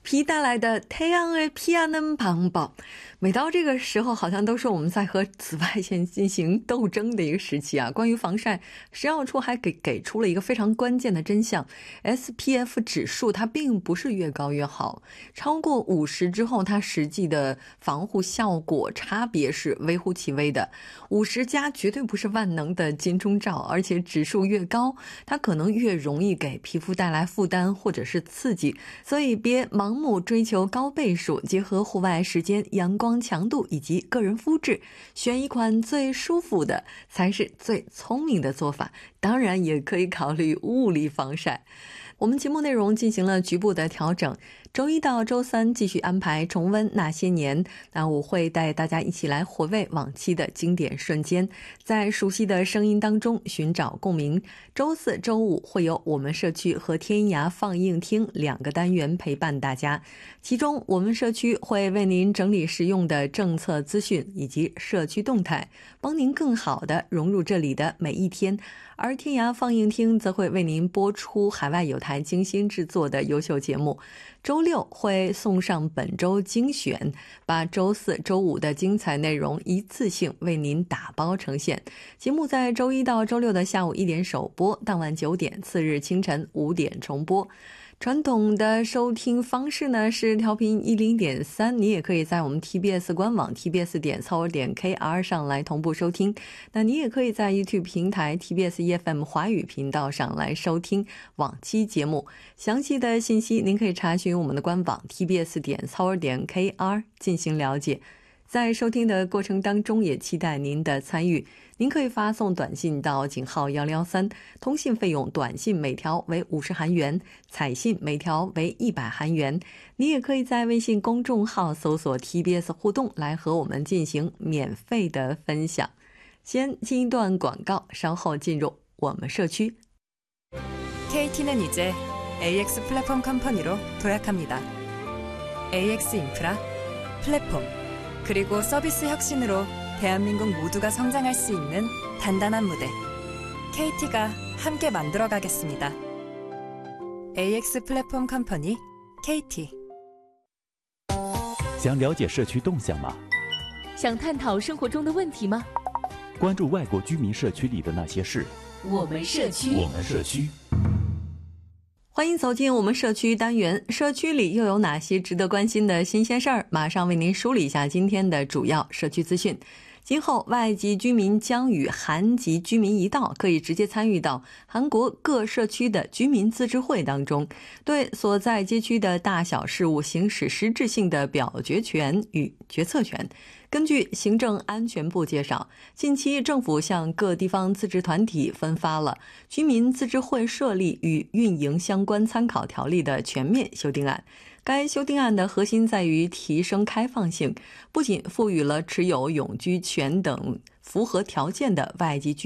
皮带来的太阳을 피하는 방법，每到这个时候好像都是我们在和紫外线进行斗争的一个时期啊。关于防晒，食药处还给出了一个非常关键的真相， SPF 指数它并不是越高越好，超过50之后它实际的防护效果差别是微乎其微的。50加绝对不是万能的金钟罩，而且指数越高它可能越容易给皮肤带来负担或者是刺激，所以别盲目追求高倍数，结合户外时间、阳光强度以及个人肤质，选一款最舒服的才是最聪明的做法。当然也可以考虑物理防晒。我们节目内容进行了局部的调整，周一到周三继续安排重温那些年，那我会带大家一起来回味往期的经典瞬间，在熟悉的声音当中寻找共鸣。周四周五会有我们社区和天涯放映厅2个单元陪伴大家，其中我们社区会为您整理实用的政策资讯以及社区动态，帮您更好地融入这里的每一天。而天涯放映厅则会为您播出海外有台精心制作的优秀节目。周六会送上本周精选，把周四周五的精彩内容一次性为您打包呈现。节目在周一到周六的下午1点首播，当晚9点，次日清晨5点重播。传统的收听方式呢是调频100.3，你也可以在我们 TBS 官网 tbs.seoul.kr 上来同步收听。那你也可以在 YouTube 平台 TBS EFM 华语频道上来收听往期节目。详细的信息您可以查询我们的官网 tbs.seoul.kr 进行了解。在收听的过程当中也期待您的参与，您可以发送短信到井号1113，通信费用短信每条为50韩元，彩信每条为100韩元。你也可以在微信公众号搜索 TBS 互动来和我们进行免费的分享。先进一段广告，稍后进入我们社区。 KT는 이제 AX 플랫폼 컴퍼니로 도약합니다. AX 인프라, 플랫폼, 그리고 서비스 혁신으로 대한민국 모두가 성장할 수 있는 단단한 무대, KT가 함께 만들어가겠습니다. AX 플랫폼 컴퍼니 KT。 想了解社区动向吗？ 想探讨生活中的问题吗？ 关注外国居民社区里的那些事。 我们社区， 我们社区。 欢迎走进我们社区单元，社区里又有哪些值得关心的新鲜事儿？马上为您梳理一下今天的主要社区资讯。今后外籍居民将与韩籍居民一道，可以直接参与到韩国各社区的居民自治会当中，对所在街区的大小事务行使实质性的表决权与决策权。根据行政安全部介绍，近期政府向各地方自治团体分发了居民自治会设立与运营相关参考条例的全面修订案。该修订案的核心在于提升开放性，不仅赋予了持有永居权等符合条件的外籍居